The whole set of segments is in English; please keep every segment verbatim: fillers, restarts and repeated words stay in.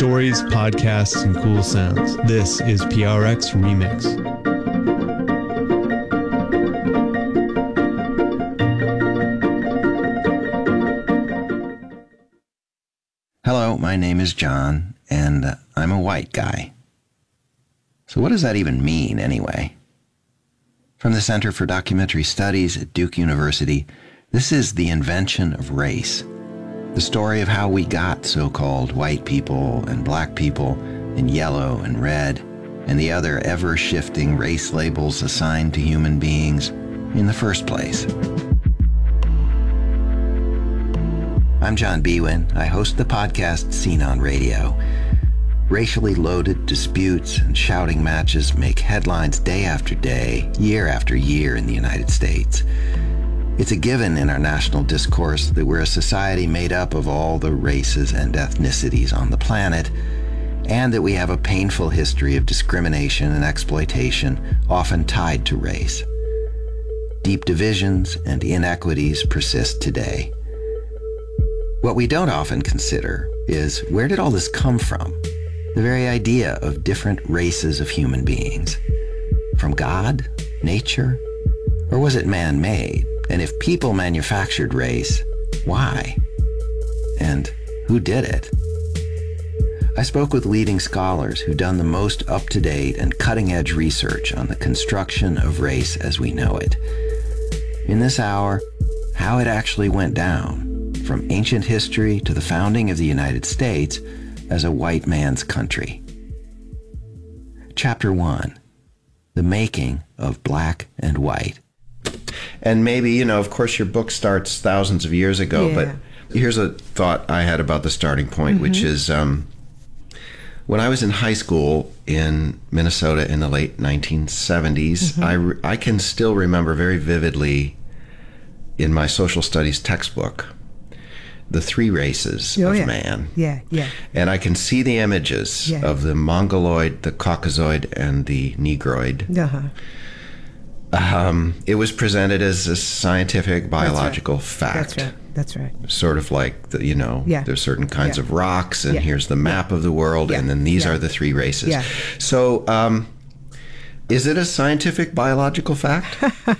stories, podcasts, and cool sounds. This is P R X Remix. Hello, my name is John, and uh, I'm a white guy. So what does that even mean, anyway? From the Center for Documentary Studies at Duke University, this is The Invention of Race, the story of how we got so-called white people and black people and yellow and red and the other ever-shifting race labels assigned to human beings in the first place. I'm John Biewen. I host the podcast Scene on Radio. Racially loaded disputes and shouting matches make headlines day after day, year after year in the United States. It's a given in our national discourse that we're a society made up of all the races and ethnicities on the planet, and that we have a painful history of discrimination and exploitation, often tied to race. Deep divisions and inequities persist today. What we don't often consider is, where did all this come from? The very idea of different races of human beings. From God? Nature? Or was it man-made? And if people manufactured race, why? And who did it? I spoke with leading scholars who've done the most up-to-date and cutting-edge research on the construction of race as we know it. In this hour, how it actually went down, from ancient history to the founding of the United States as a white man's country. Chapter one, The Making of Black and White. And maybe, you know, of course your book starts thousands of years ago, yeah. but here's a thought I had about the starting point, mm-hmm. which is um, when I was in high school in Minnesota in the late nineteen seventies, mm-hmm. I, re- I can still remember very vividly in my social studies textbook the three races oh, of yeah. man. Yeah, yeah. And I can see the images yeah. of the Mongoloid, the Caucasoid, and the Negroid. Uh-huh. Um, it was presented as a scientific, biological That's right. fact. That's right. That's right. Sort of like, the, you know, yeah. there's certain kinds yeah. of rocks, and yeah. here's the map yeah. of the world, yeah. and then these yeah. are the three races. Yeah. So, um, is it a scientific, biological fact?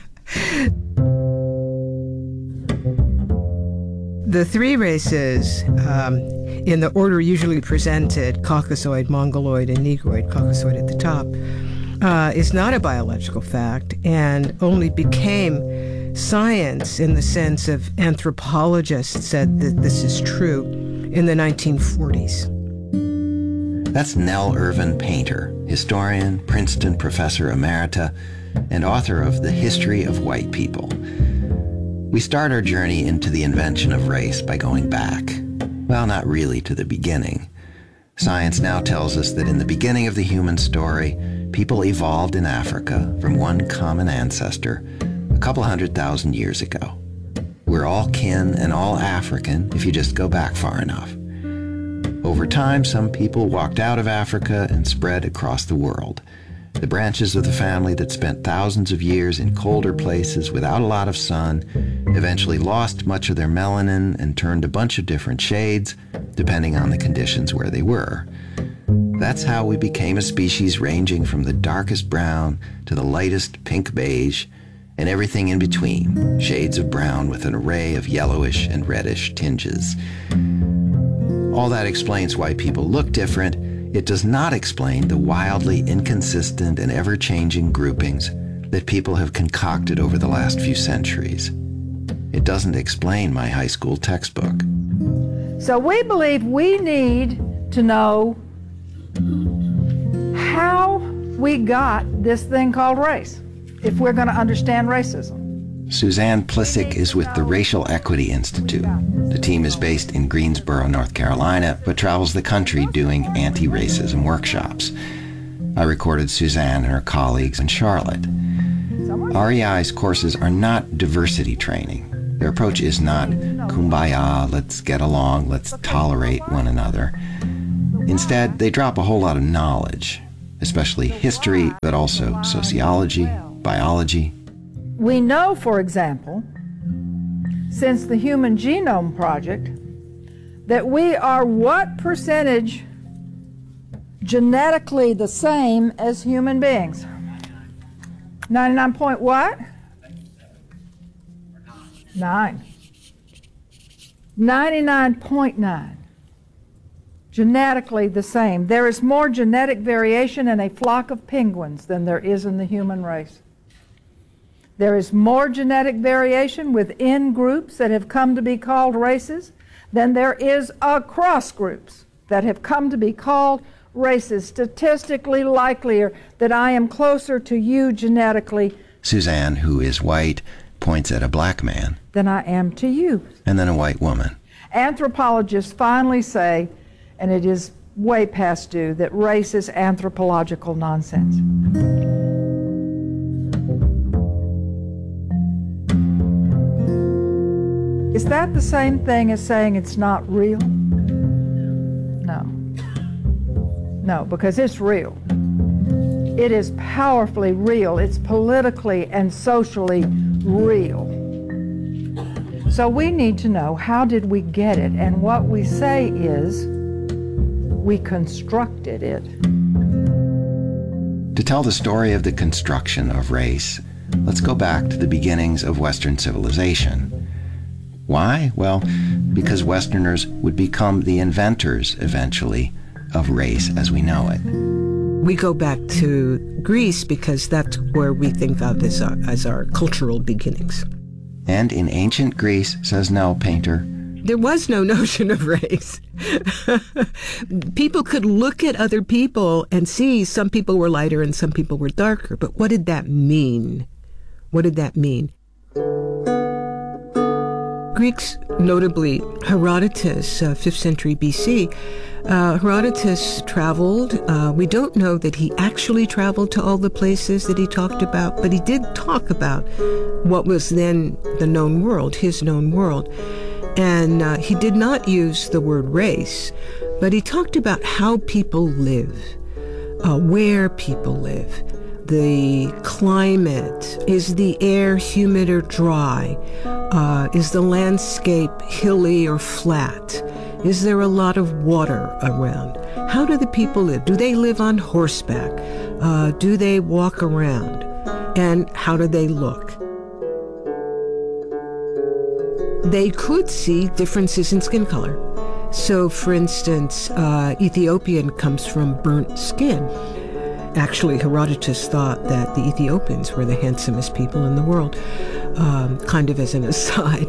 The three races, um, in the order usually presented, Caucasoid, Mongoloid, and Negroid, Caucasoid at the top, uh, is not a biological fact and only became science in the sense of anthropologists said that this is true in the nineteen forties. That's Nell Irvin Painter, historian, Princeton professor emerita, and author of The History of White People. We start our journey into the invention of race by going back. Well, not really to the beginning. Science now tells us that in the beginning of the human story, people evolved in Africa from one common ancestor a couple hundred thousand years ago. We're all kin and all African if you just go back far enough. Over time, some people walked out of Africa and spread across the world. The branches of the family that spent thousands of years in colder places without a lot of sun eventually lost much of their melanin and turned a bunch of different shades, depending on the conditions where they were. That's how we became a species ranging from the darkest brown to the lightest pink beige, and everything in between, shades of brown with an array of yellowish and reddish tinges. All that explains why people look different. It does not explain the wildly inconsistent and ever-changing groupings that people have concocted over the last few centuries. It doesn't explain my high school textbook. So we believe we need to know how we got this thing called race, if we're going to understand racism. Suzanne Plihcik is with the Racial Equity Institute. The team is based in Greensboro, North Carolina, but travels the country doing anti-racism workshops. I recorded Suzanne and her colleagues in Charlotte. R E I's courses are not diversity training. Their approach is not kumbaya, let's get along, let's tolerate one another. Instead, they drop a whole lot of knowledge, especially history, but also sociology, biology. We know, for example, since the Human Genome Project, that we are what percentage genetically the same as human beings. ninety-nine point what? Nine. ninety-nine point nine. Genetically the same. There is more genetic variation in a flock of penguins than there is in the human race. There is more genetic variation within groups that have come to be called races than there is across groups that have come to be called races. Statistically likelier that I am closer to you genetically, Suzanne, who is white, points at a black man, than I am to you. and then a white woman. Anthropologists finally say, and it is way past due, that race is anthropological nonsense. Is that the same thing as saying it's not real? No. No, because it's real. It is powerfully real. It's politically and socially real. So we need to know, how did we get it? And what we say is, we constructed it. To tell the story of the construction of race, let's go back to the beginnings of Western civilization. Why? Well, because Westerners would become the inventors, eventually, of race as we know it. We go back to Greece because that's where we think of as our, as our cultural beginnings. And in ancient Greece, says Nell Painter, There was no notion of race. People could look at other people and see some people were lighter and some people were darker. But what did that mean? What did that mean? Greeks, notably Herodotus, uh, fifth century B C, uh, Herodotus traveled. Uh, we don't know that he actually traveled to all the places that he talked about, but he did talk about what was then the known world, his known world. And uh, he did not use the word race, but he talked about how people live, uh, where people live. The climate, is the air humid or dry? Uh, is the landscape hilly or flat? Is there a lot of water around? How do the people live? Do they live on horseback? Uh, do they walk around? And how do they look? They could see differences in skin color. So, for instance, uh, Ethiopian comes from burnt skin. Actually, Herodotus thought that the Ethiopians were the handsomest people in the world, um, kind of as an aside.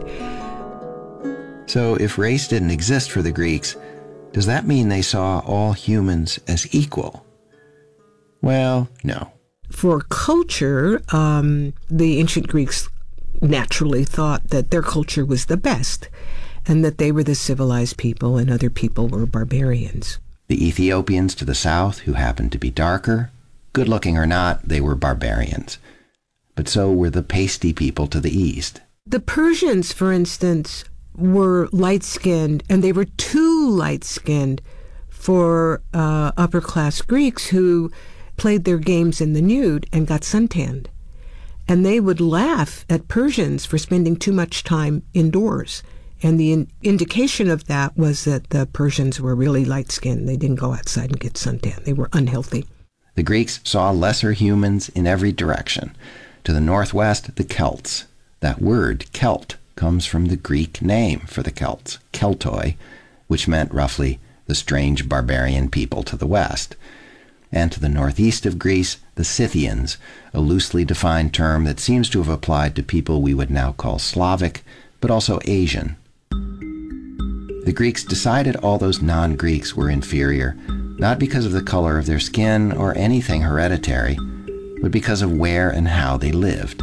So if race didn't exist for the Greeks, does that mean they saw all humans as equal? Well, no. For culture, um, the ancient Greeks naturally thought that their culture was the best, and that they were the civilized people and other people were barbarians. The Ethiopians to the south, who happened to be darker, good-looking or not, they were barbarians. But so were the pasty people to the east. The Persians, for instance, were light-skinned, and they were too light-skinned for uh, upper-class Greeks who played their games in the nude and got suntanned. And they would laugh at Persians for spending too much time indoors. And the in- indication of that was that the Persians were really light-skinned. They didn't go outside and get suntan. They were unhealthy. The Greeks saw lesser humans in every direction. To the northwest, the Celts. That word, Celt, comes from the Greek name for the Celts, Keltoi, which meant roughly the strange barbarian people to the west. And to the northeast of Greece, the Scythians, a loosely defined term that seems to have applied to people we would now call Slavic, but also Asian. The Greeks decided all those non-Greeks were inferior, not because of the color of their skin or anything hereditary, but because of where and how they lived.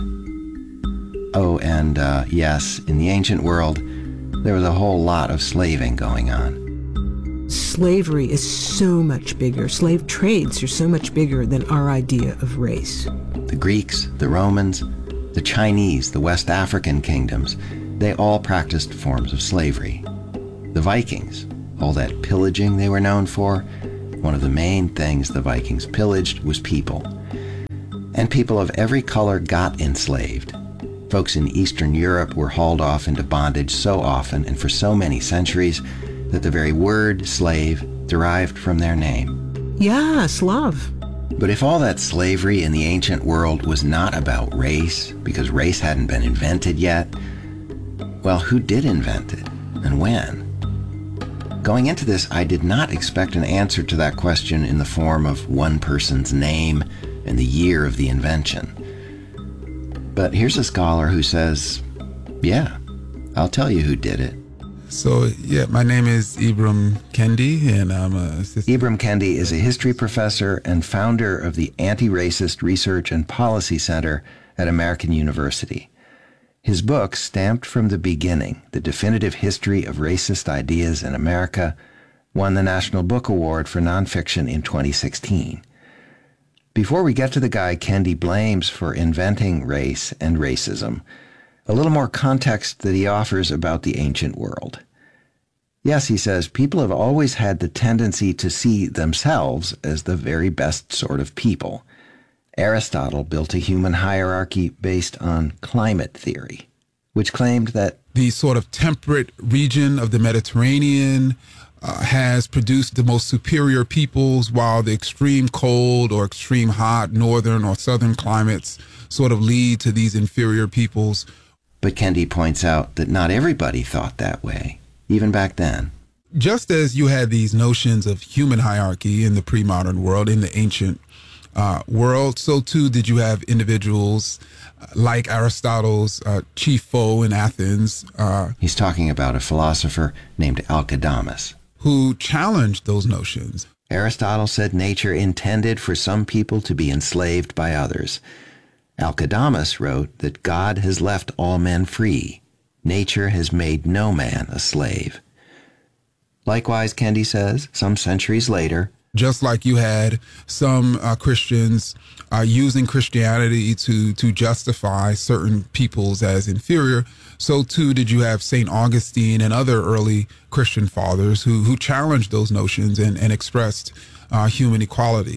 Oh, and uh, yes, in the ancient world, there was a whole lot of slaving going on. Slavery is so much bigger. Slave trades are so much bigger than our idea of race. The Greeks, the Romans, the Chinese, the West African kingdoms, they all practiced forms of slavery. The Vikings, all that pillaging they were known for, one of the main things the Vikings pillaged was people. And people of every color got enslaved. Folks in Eastern Europe were hauled off into bondage so often and for so many centuries that the very word slave derived from their name. Yeah, Slav. But if all that slavery in the ancient world was not about race, because race hadn't been invented yet, well, who did invent it, and when? Going into this, I did not expect an answer to that question in the form of one person's name and the year of the invention. But here's a scholar who says, yeah, I'll tell you who did it. So, yeah, my name is Ibram Kendi, and I'm a assistant. Ibram Kendi is a history professor and founder of the Anti-Racist Research and Policy Center at American University. His book, Stamped from the Beginning, The Definitive History of Racist Ideas in America, won the National Book Award for Nonfiction in twenty sixteen. Before we get to the guy Kendi blames for inventing race and racism, a little more context that he offers about the ancient world. Yes, he says, people have always had the tendency to see themselves as the very best sort of people. Aristotle built a human hierarchy based on climate theory, which claimed that the sort of temperate region of the Mediterranean uh, has produced the most superior peoples, while the extreme cold or extreme hot northern or southern climates sort of lead to these inferior peoples. But Kendi points out that not everybody thought that way, even back then. Just as you had these notions of human hierarchy in the pre-modern world, in the ancient uh, world, so too did you have individuals uh, like Aristotle's uh, chief foe in Athens. Uh, He's talking about a philosopher named Alcidamas, who challenged those notions. Aristotle said nature intended for some people to be enslaved by others. Alcidamas wrote that God has left all men free. Nature has made no man a slave. Likewise, Kendi says, some centuries later, just like you had some uh, Christians uh, using Christianity to, to justify certain peoples as inferior, so too did you have Saint Augustine and other early Christian fathers who, who challenged those notions and, and expressed uh, human equality.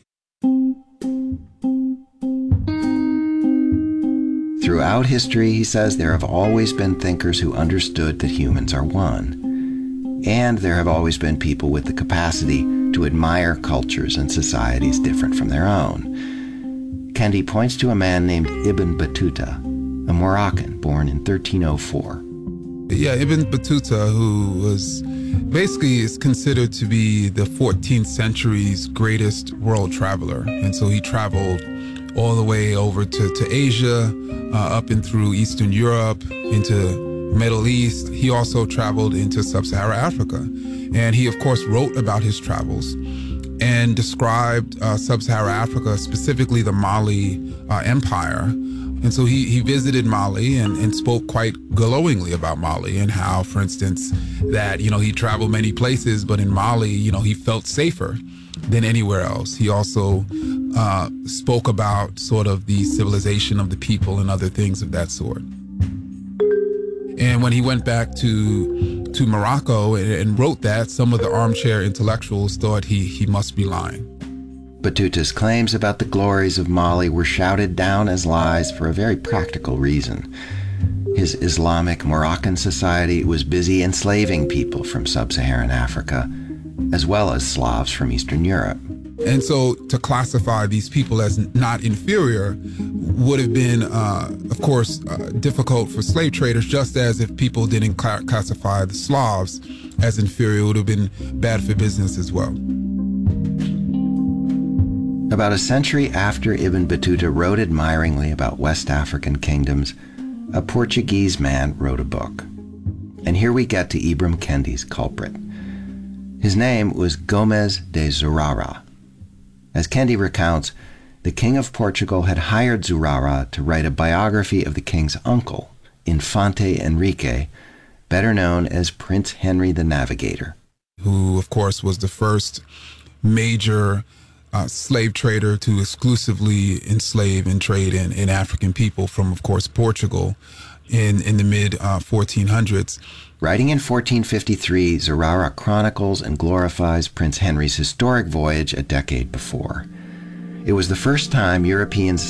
Throughout history, he says, there have always been thinkers who understood that humans are one. And there have always been people with the capacity to admire cultures and societies different from their own. Kendi points to a man named Ibn Battuta, a Moroccan born in thirteen oh four. Yeah, Ibn Battuta, who was basically is considered to be the fourteenth century's greatest world traveler. And so he traveled all the way over to, to Asia, uh, up and through Eastern Europe, into Middle East. He also traveled into Sub-Saharan Africa. And he, of course, wrote about his travels and described uh, Sub-Saharan Africa, specifically the Mali uh, Empire. And so he, he visited Mali and, and spoke quite glowingly about Mali and how, for instance, that, you know, he traveled many places, but in Mali, you know, he felt safer than anywhere else. He also uh, spoke about sort of the civilization of the people and other things of that sort. And when he went back to to Morocco and, and wrote that, some of the armchair intellectuals thought he, he must be lying. Battuta's claims about the glories of Mali were shouted down as lies for a very practical reason. His Islamic Moroccan society was busy enslaving people from sub-Saharan Africa, as well as Slavs from Eastern Europe. And so to classify these people as not inferior would have been, uh, of course, uh, difficult for slave traders, just as if people didn't cl- classify the Slavs as inferior, it would have been bad for business as well. About a century after Ibn Battuta wrote admiringly about West African kingdoms, a Portuguese man wrote a book. And here we get to Ibram Kendi's culprit. His name was Gomes de Zurara. As Kendi recounts, the King of Portugal had hired Zurara to write a biography of the king's uncle, Infante Henrique, better known as Prince Henry the Navigator. Who, of course, was the first major uh, slave trader to exclusively enslave and trade in, in African people from, of course, Portugal in, in the mid uh, fourteen hundreds. Writing in fourteen fifty-three, Zurara chronicles and glorifies Prince Henry's historic voyage a decade before. It was the first time Europeans